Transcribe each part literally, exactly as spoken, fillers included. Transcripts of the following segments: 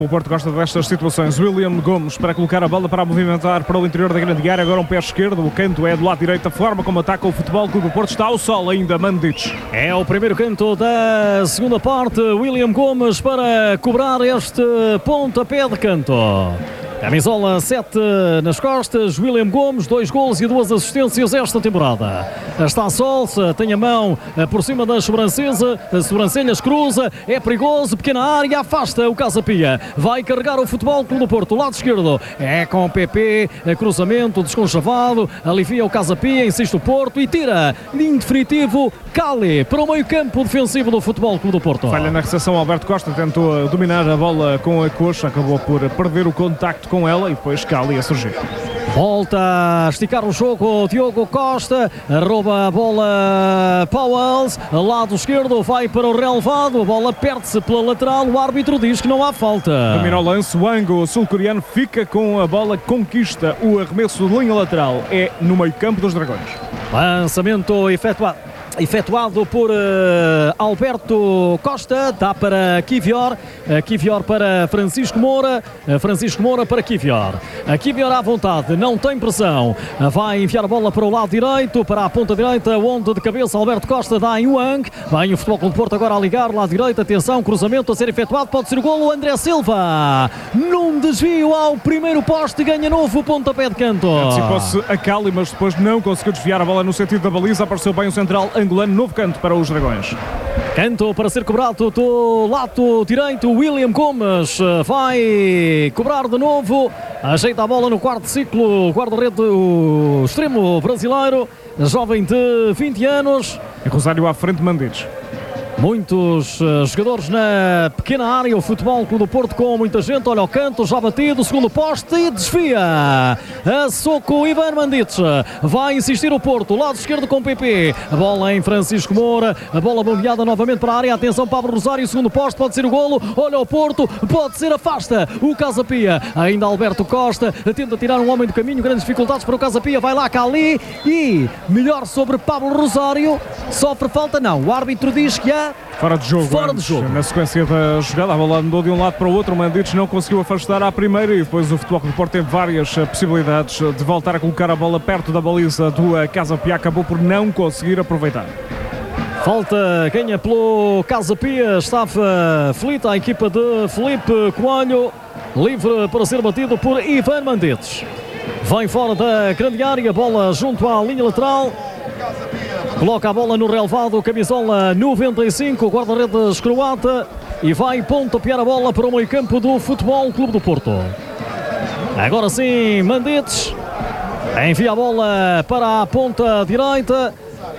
O Porto gosta destas situações. William Gomes para colocar a bola para movimentar para o interior da grande área. Agora um pé esquerdo, o canto é do lado direito. A forma como ataca o Futebol Clube do Porto está ao sol ainda, Mandic. É o primeiro canto da segunda parte. William Gomes para cobrar este pontapé de canto. Camisola sete nas costas, William Gomes, dois golos e duas assistências esta temporada. Está a sol, tem a mão por cima das sobrancelhas, sobrancelhas, cruza, é perigoso, pequena área, afasta o Casa Pia. Vai carregar o Futebol Clube do Porto, lado esquerdo, é com o P P, cruzamento desconchavado, alivia o Casa Pia, insiste o Porto e tira, em definitivo, Cali para o meio campo defensivo do Futebol Clube do Porto. Falha na recepção, Alberto Costa tentou dominar a bola com a coxa, acabou por perder o contacto com ela e depois Cali a surgir. Volta a esticar o jogo Diogo Costa, rouba a bola Pauwels, lado esquerdo, vai para o relevado, a bola perde-se pela lateral, o árbitro diz que não há falta. Domina o lance, o Ango, o sul-coreano, fica com a bola, conquista o arremesso de linha lateral, é no meio campo dos Dragões. Lançamento efetuado. Efetuado por uh, Alberto Costa, dá para Kivior, uh, Kivior para Francisco Moura, uh, Francisco Moura para Kivior. Uh, Kivior à vontade, não tem pressão, uh, vai enviar a bola para o lado direito, para a ponta direita, onde de cabeça Alberto Costa dá em Wang. Vem o Futebol Clube do Porto agora a ligar, lado direito, atenção, cruzamento a ser efetuado, pode ser o golo, André Silva, num desvio ao primeiro poste, ganha novo pontapé de canto. Antecipou-se a Cali, mas depois não conseguiu desviar a bola no sentido da baliza, apareceu bem o central angolano, novo canto para os Dragões. Canto para ser cobrado do lado direito, William Gomes vai cobrar de novo, ajeita a bola no quarto ciclo, guarda-rede, o extremo brasileiro, jovem de vinte anos. E Rosário à frente, Mandic. Muitos uh, jogadores na pequena área, o Futebol Clube do Porto com muita gente, olha o canto, já batido, segundo poste e desvia a soco Ivan Mandic, vai insistir o Porto, lado esquerdo com P P, a bola em Francisco Moura, a bola bombeada novamente para a área, atenção Pablo Rosário, segundo poste, pode ser o golo, olha o Porto, pode ser, afasta o Casa Pia, ainda Alberto Costa, tenta tirar um homem do caminho, grandes dificuldades para o Casa Pia, vai lá Cali e melhor sobre Pablo Rosário, sofre falta não, o árbitro diz que há Fora de jogo, Fora de jogo. Na sequência da jogada, a bola andou de um lado para o outro, o Mandic não conseguiu afastar à primeira e depois o Futebol Clube do Porto teve várias possibilidades de voltar a colocar a bola perto da baliza do Casa Pia, acabou por não conseguir aproveitar. Falta ganha pelo Casa Pia, estava aflita a equipa de Felipe Coelho, livre para ser batido por Ivan Mandic. Vem fora da grande área, bola junto à linha lateral. Coloca a bola no relevado, camisola noventa e cinco, guarda-redes croata e vai pontapear a bola para o meio campo do Futebol Clube do Porto. Agora sim, Mandic envia a bola para a ponta direita.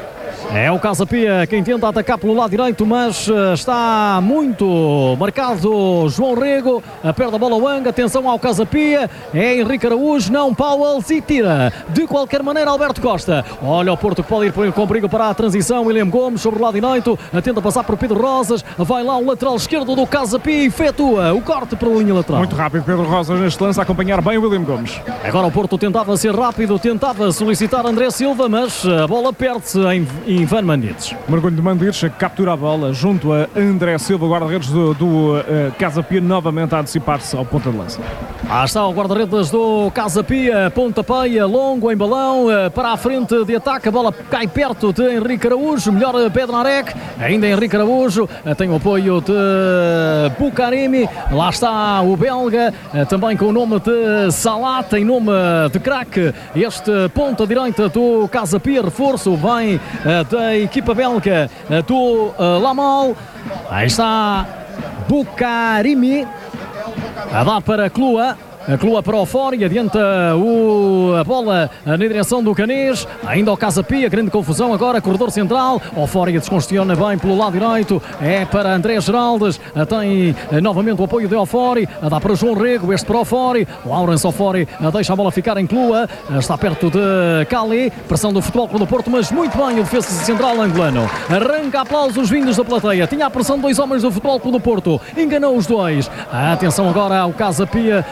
É o Casa Pia quem tenta atacar pelo lado direito, mas está muito marcado João Rego, perde a bola Wang, atenção ao Casa Pia, é Henrique Araújo, não Pauwels e tira de qualquer maneira Alberto Costa. Olha o Porto que pode ir com perigo para a transição, William Gomes sobre o lado direito, tenta passar por Pedro Rosas, vai lá o lateral esquerdo do Casa Pia e efetua o corte para a linha lateral. Muito rápido Pedro Rosas neste lance, a acompanhar bem o William Gomes. Agora o Porto tentava ser rápido, tentava solicitar André Silva, mas a bola perde-se em, em Ivan Mandic. Mergulho de Mandic, captura a bola junto a André Silva, guarda-redes do, do uh, Casa Pia, novamente a antecipar-se ao ponta de lança. Ah, está o guarda-redes do Casa Pia, pontapeia, longo em balão, uh, para a frente de ataque, a bola cai perto de Henrique Araújo, melhor Bednarek, ainda Henrique Araújo, uh, tem o apoio de Bukarimi, lá está o belga, uh, também com o nome de Salah, tem nome de craque, este ponta direita do Casa Pia, reforço, vem uh, da equipa belga uh, do uh, Lamal, aí está Bukarimi, a dá para Clua. A Clua para o fora e adianta o, a bola na direção do Canês, ainda o Casa Pia, grande confusão agora, corredor central, o fora descongestiona bem pelo lado direito, é para André Geraldes, tem novamente o apoio de Ofori, dá para João Rego, este para Ofori, Laurence Ofori deixa a bola ficar em Clua, está perto de Cali, pressão do Futebol Clube do Porto, mas muito bem o defesa central angolano, arranca aplausos vindos da plateia, tinha a pressão de dois homens do Futebol Clube do Porto, enganou os dois, atenção agora ao Casa Pia, tenta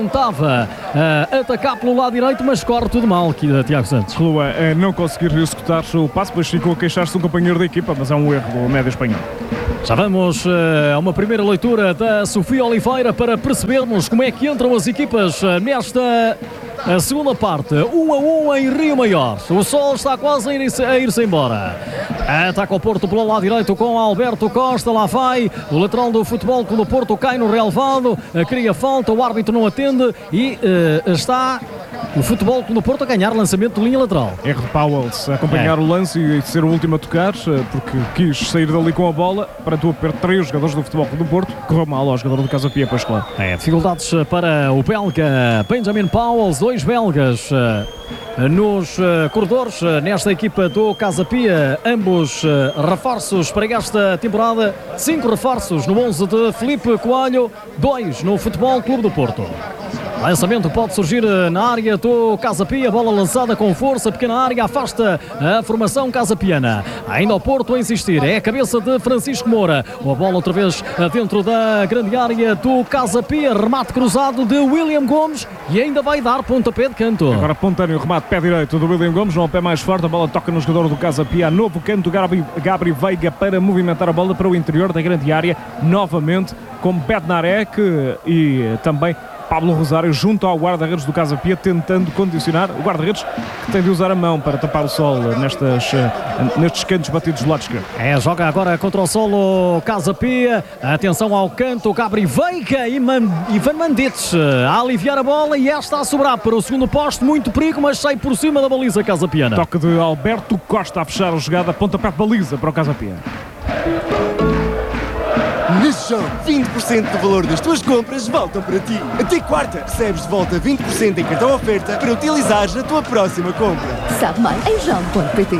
tentava uh, atacar pelo lado direito, mas corre tudo mal aqui, Tiago Santos. Lua uh, não conseguir executar o passe, pois ficou a queixar-se de um companheiro da equipa, mas é um erro do médio espanhol. Já vamos uh, a uma primeira leitura da Sofia Oliveira para percebermos como é que entram as equipas uh, nesta a segunda parte. um a um em Rio Maior. O sol está quase a ir-se a ir-se embora. Ataca o Porto pelo lado direito com Alberto Costa. Lá vai o lateral do Futebol Clube do Porto, cai no relevado, cria falta, o árbitro não atende e uh, está o Futebol Clube do Porto a ganhar lançamento de linha lateral. Erro de Pauwels a acompanhar é. o lance e ser o último a tocar, porque quis sair dali com a bola para tu perder três jogadores do Futebol Clube do Porto. Correu mal ao jogador do Casa Pia, pois claro. É, dificuldades para o belga Benjamin Pauwels, dois belgas nos uh, corredores uh, nesta equipa do Casa Pia, ambos uh, reforços para esta temporada, cinco reforços no onze de Filipe Coelho, dois no Futebol Clube do Porto. Lançamento pode surgir na área do Casa Pia, bola lançada com força, pequena área, afasta a formação casapiana. Ainda o Porto a insistir, é a cabeça de Francisco Moura. A bola outra vez dentro da grande área do Casa Pia, remate cruzado de William Gomes e ainda vai dar pontapé de canto. Agora pontâneo remate pé direito do William Gomes, não é o pé mais forte, a bola toca no jogador do Casa Pia, novo canto, Gabri, Gabri Veiga para movimentar a bola para o interior da grande área, novamente com Bednarek e também Pablo Rosário junto ao guarda-redes do Casa Pia, tentando condicionar o guarda-redes, que tem de usar a mão para tapar o sol nestas, nestes cantos batidos do lado esquerdo. É, joga agora contra o solo Casa Pia, atenção ao canto, Gabri Veiga e Man, Ivan Mandites a aliviar a bola e esta a sobrar para o segundo poste, muito perigo, mas sai por cima da baliza Casa Piana. Toque de Alberto Costa a fechar a jogada, pontapé de baliza para o Casa Pia. Neste jogo, vinte por cento do valor das tuas compras voltam para ti. Até quarta, recebes de volta vinte por cento em cartão oferta para utilizares na tua próxima compra. Sabe mais em jam ponto pt.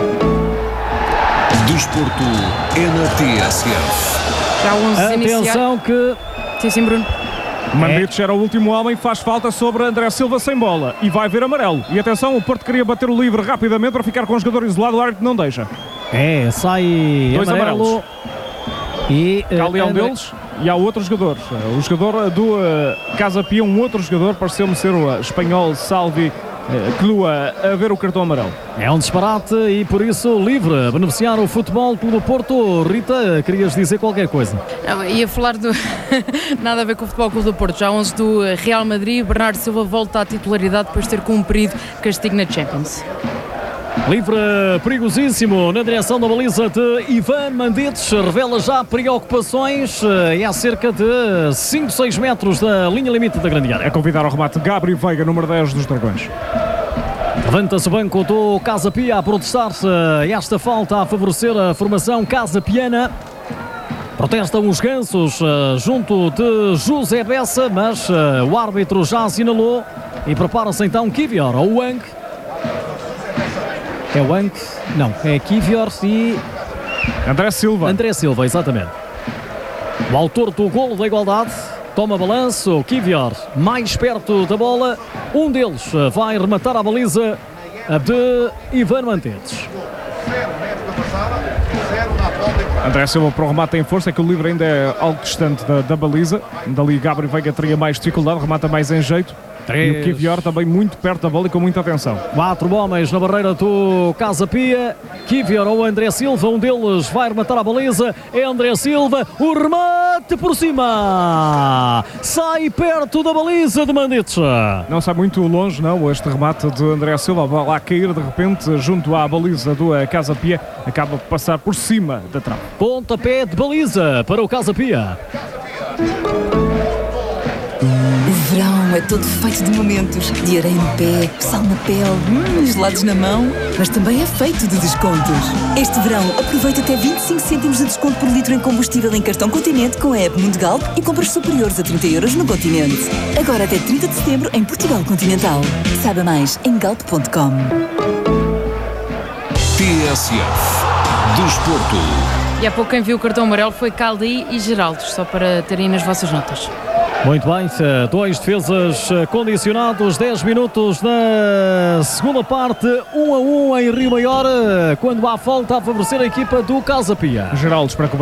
Desporto é na T S F. Já onze Atenção que... Sim, sim, Bruno. Mandites era o último homem, faz falta sobre André Silva sem bola e vai ver amarelo. E atenção, o Porto queria bater o livre rapidamente para ficar com o jogador isolado, o árbitro não deixa. É, sai dois amarelo. Amarelos. E uh, ali há um deles e há outro jogador. O jogador do uh, Casa Pia, um outro jogador, pareceu-me ser o uh, espanhol Salvi uh, Clua, a ver o cartão amarelo. É um disparate e por isso livre a beneficiar o Futebol Clube do Porto. Rita, querias dizer qualquer coisa? Não, ia falar do... nada a ver com o Futebol Clube do Porto. Já onze do Real Madrid, Bernardo Silva volta à titularidade depois de ter cumprido castigo na Champions. Livre perigosíssimo na direção da baliza de Ivan Mandites, revela já preocupações, é a cerca de cinco, seis metros da linha limite da grande área. É convidar ao remate Gabri Veiga, número dez dos Dragões. Levanta-se o banco do Casa Pia a protestar-se esta falta a favorecer a formação Casa Piana. Protestam os gansos uh, junto de José Bessa, mas uh, o árbitro já assinalou e prepara-se então Kivior ou Wang. É Wang? Não, é Kivior e... André Silva. André Silva, exatamente. O autor do golo da igualdade toma balanço, Kivior mais perto da bola. Um deles vai rematar a baliza de Ivan Mandites. André Silva para o remate em força, é que o livre ainda é algo distante da, da baliza. Dali Gabri Veiga teria mais dificuldade, remata mais em jeito. Três. E o Kivior também muito perto da bola e com muita atenção. Quatro homens na barreira do Casa Pia. Kivior ou André Silva, um deles vai rematar a baliza. É André Silva, o remate por cima. Sai perto da baliza de Mandites. Não sai muito longe, não, este remate de André Silva. A bola a cair de repente junto à baliza do Casa Pia. Acaba por passar por cima da trave. Pontapé de baliza para o Casa Pia. O verão é todo feito de momentos, de areia no pé, sal na pele, hum, gelados na mão, mas também é feito de descontos. Este verão aproveita até vinte e cinco cêntimos de desconto por litro em combustível em cartão Continente com a app Mundigalp e compras superiores a trinta euros no Continente. Agora até trinta de setembro em Portugal Continental. Saiba mais em galp ponto com. T S F Desporto. E há pouco quem viu o cartão amarelo foi Caldi e Geraldo, só para terem nas vossas notas. Muito bem, dois defesas condicionados, dez minutos na segunda parte, um a um em Rio Maior, quando há falta a favorecer a equipa do Casa Pia. Geraldo para cobrar.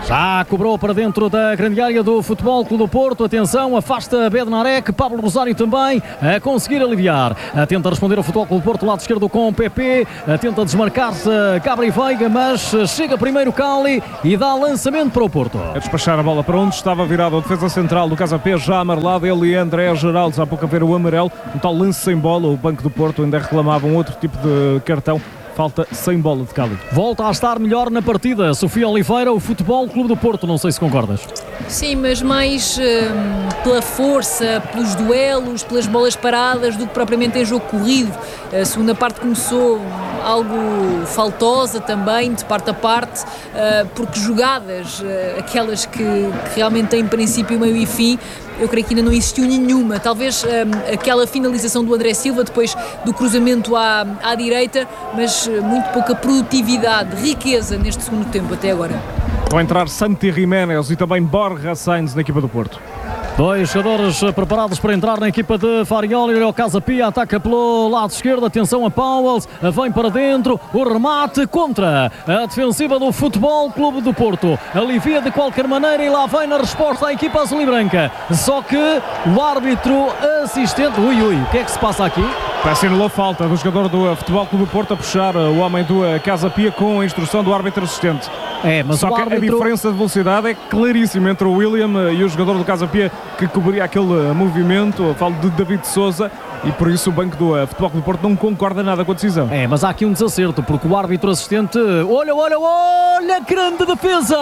Já cobrou para dentro da grande área do Futebol Clube do Porto. Atenção, afasta Bednarek, Pablo Rosário também a conseguir aliviar. Tenta responder ao Futebol Clube do Porto, lado esquerdo com o P P. Tenta desmarcar-se Gabri Veiga, mas chega primeiro Cali e dá lançamento para o Porto. A despachar a bola para onde estava virado a defesa central do Casa P, já amarelado. Ele e André Geraldes, há pouco a ver o amarelo. Um tal lance sem bola. O banco do Porto ainda reclamava um outro tipo de cartão. Falta sem bola de Cali. Volta a estar melhor na partida. Sofia Oliveira, o Futebol Clube do Porto. Não sei se concordas. Sim, mas mais hum, pela força, pelos duelos, pelas bolas paradas, do que propriamente em jogo corrido. A segunda parte começou algo faltosa também, de parte a parte, uh, porque jogadas, uh, aquelas que, que realmente têm princípio, meio e fim, eu creio que ainda não existiu nenhuma. Talvez um, aquela finalização do André Silva, depois do cruzamento à, à direita, mas uh, muito pouca produtividade, riqueza neste segundo tempo até agora. Vão entrar Santi Jiménez e também Borja Sainz na equipa do Porto. Dois jogadores preparados para entrar na equipa de Farioli. O Casa Pia ataca pelo lado esquerdo. Atenção a Pauwels, vem para dentro. O remate contra a defensiva do Futebol Clube do Porto. Alivia de qualquer maneira e lá vem na resposta a equipa azul e branca. Só que o árbitro assistente... Ui, ui, o que é que se passa aqui? Parece anulou falta do jogador do Futebol Clube do Porto a puxar o homem do Casa Pia com a instrução do árbitro assistente. É, mas Só o que árbitro... a diferença de velocidade é claríssima entre o William e o jogador do Casa Pia que cobria aquele movimento. Eu falo de David Souza e por isso o banco do Futebol Clube do Porto não concorda nada com a decisão. É, mas há aqui um desacerto, porque o árbitro assistente... Olha, olha, olha, grande defesa!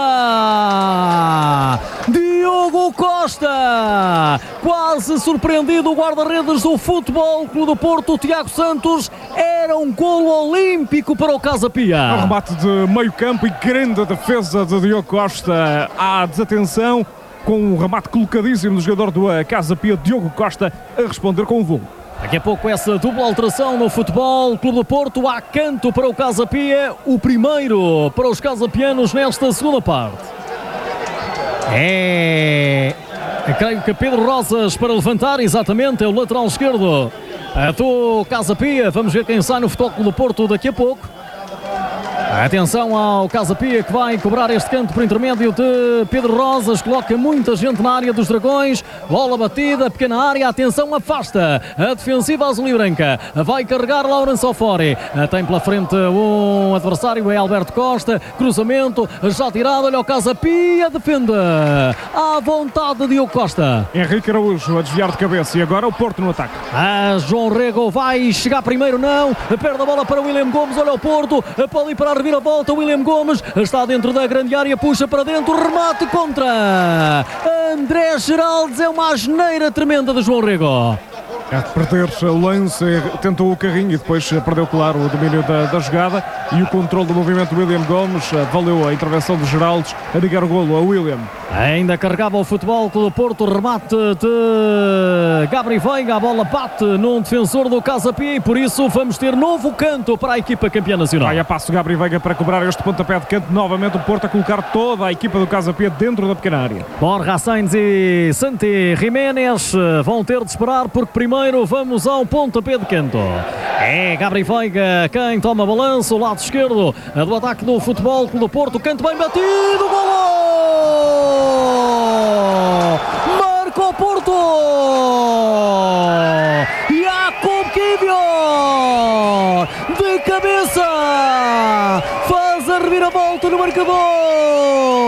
Diogo Costa! Quase surpreendido o guarda-redes do Futebol Clube do Porto, Tiago Santos. Era um golo olímpico para o Casa Pia. Um remate de meio campo e grande defesa de Diogo Costa. Há desatenção com um remate colocadíssimo do jogador do Casa Pia, Diogo Costa, a responder com o voo. Daqui a pouco essa dupla alteração no Futebol Clube do Porto. Há canto para o Casa Pia, o primeiro para os casapianos nesta segunda parte. É... Eu creio que Pedro Rosas para levantar, exatamente, é o lateral esquerdo do Casa Pia. Vamos ver quem sai no Futebol Clube do Porto daqui a pouco. Atenção ao Casa Pia que vai cobrar este canto por intermédio de Pedro Rosas. Coloca muita gente na área dos Dragões. Bola batida, pequena área. Atenção, afasta a defensiva azul e branca. Vai carregar Laurence Ofori. Tem pela frente um adversário, é Alberto Costa. Cruzamento, já tirado. Olha o Casa Pia, defende à vontade de Diogo Costa. Henrique Araújo a desviar de cabeça e agora o Porto no ataque. Ah, João Rego vai chegar primeiro, não. Perde a bola para William Gomes. Olha o Porto, pode ir para a reviravolta. William Gomes está dentro da grande área, puxa para dentro, remate contra André Geraldes. É uma asneira tremenda de João Rego. A perder o lance, tentou o carrinho e depois perdeu, claro, o domínio da, da jogada e o controle do movimento de William Gomes. Valeu a intervenção de Geraldes a ligar o golo a William. Ainda carregava o Futebol Clube do Porto, remate de Gabri Veiga, a bola bate num defensor do Casa Pia e por isso vamos ter novo canto para a equipa campeã nacional. Vai a passo Gabri Veiga para cobrar este pontapé de canto, novamente o Porto a colocar toda a equipa do Casa Pia dentro da pequena área. Borja Sainz e Santi Jiménez vão ter de esperar porque primeiro vamos ao pontapé de canto. É Gabri Veiga quem toma balanço, o lado esquerdo do ataque do Futebol Clube do Porto, canto bem batido, golo! Marca o Porto! Jakub Kivior de cabeça faz a reviravolta no marcador.